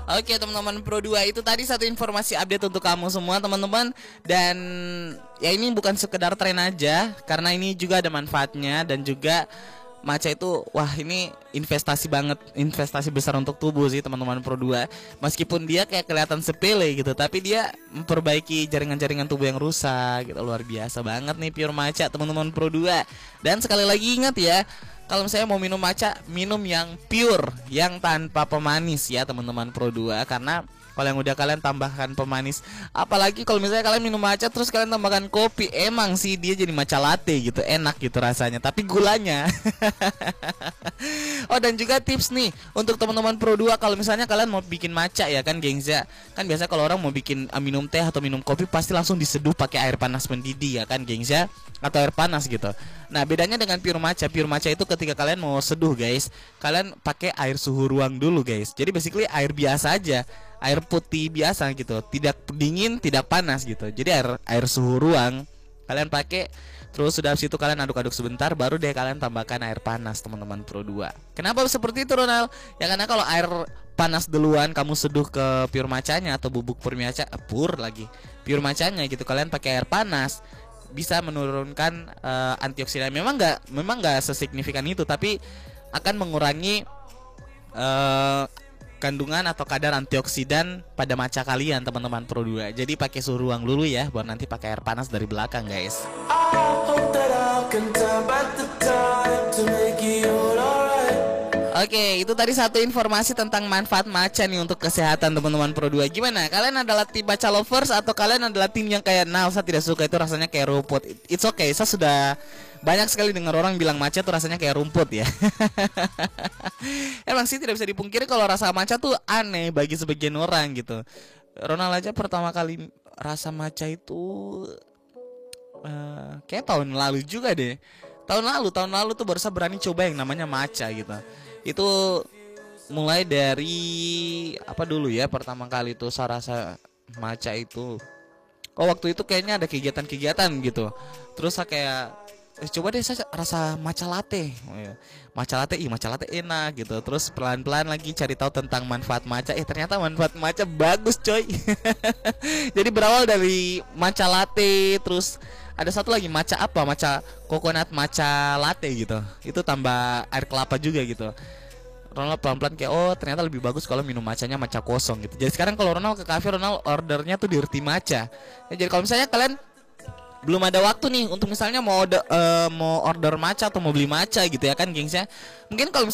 Oke teman-teman Pro 2, itu tadi satu informasi update untuk kamu semua teman-teman. Dan ya ini bukan sekedar tren aja, karena ini juga ada manfaatnya. Dan juga matcha itu, wah ini investasi banget, investasi besar untuk tubuh sih teman-teman Pro 2. Meskipun dia kayak kelihatan sepele gitu, tapi dia memperbaiki jaringan-jaringan tubuh yang rusak gitu. Luar biasa banget nih pure matcha teman-teman Pro 2. Dan sekali lagi ingat ya, kalau misalnya mau minum matcha, minum yang pure, yang tanpa pemanis ya teman-teman Pro 2. Karena kalau yang udah kalian tambahkan pemanis, apalagi kalau misalnya kalian minum matcha terus kalian tambahkan kopi, emang sih dia jadi matcha latte gitu, enak gitu rasanya, tapi gulanya. Oh dan juga tips nih untuk teman-teman Pro 2, kalau misalnya kalian mau bikin matcha ya kan gengs ya. Kan biasa kalau orang mau bikin minum teh atau minum kopi pasti langsung diseduh pakai air panas mendidih ya kan gengs ya, atau air panas gitu. Nah bedanya dengan pure matcha itu ketika kalian mau seduh guys, kalian pakai air suhu ruang dulu guys. Jadi basically air biasa aja, air putih biasa gitu, tidak dingin tidak panas gitu. Jadi air suhu ruang kalian pakai. Terus sudah situ kalian aduk-aduk sebentar, baru deh kalian tambahkan air panas teman-teman Pro 2. Kenapa seperti itu Ronald? Ya karena kalau air panas duluan kamu seduh ke pure matchanya atau bubuk pure matchanya gitu, kalian pakai air panas bisa menurunkan antioksidan. Memang nggak sesignifikan itu, tapi akan mengurangi kandungan atau kadar antioksidan pada matcha kalian teman-teman Pro 2. Jadi pakai suhu ruang dulu ya, baru nanti pakai air panas dari belakang guys. Oke, itu tadi satu informasi tentang manfaat matcha nih untuk kesehatan teman-teman Pro 2. Gimana? Kalian adalah tim matcha lovers atau kalian adalah tim yang kayak nah, saya tidak suka itu rasanya kayak rumput. It's okay, saya sudah banyak sekali dengar orang bilang matcha tuh rasanya kayak rumput ya. Emang sih tidak bisa dipungkiri kalau rasa matcha tuh aneh bagi sebagian orang gitu. Ronald aja pertama kali rasa matcha itu kayak tahun lalu juga deh. Tahun lalu tuh baru saya berani coba yang namanya matcha gitu. Itu mulai dari apa dulu ya, pertama kali tuh saya rasa matcha itu. Oh waktu itu kayaknya ada kegiatan-kegiatan gitu. Terus saya kayak coba deh saya rasa matcha latte. Matcha latte enak gitu. Terus pelan-pelan lagi cari tahu tentang manfaat matcha. Ternyata manfaat matcha bagus coy. Jadi berawal dari matcha latte, terus ada satu lagi matcha coconut matcha latte gitu. Itu tambah air kelapa juga gitu. Ronald pelan-pelan kayak oh ternyata lebih bagus kalau minum matchanya matcha kosong gitu. Jadi sekarang kalau Ronald ke cafe, Ronald ordernya tuh dirty matcha. Ya, jadi kalau misalnya kalian belum ada waktu nih untuk misalnya mau order matcha atau mau beli matcha gitu ya kan gengs ya. Mungkin kalau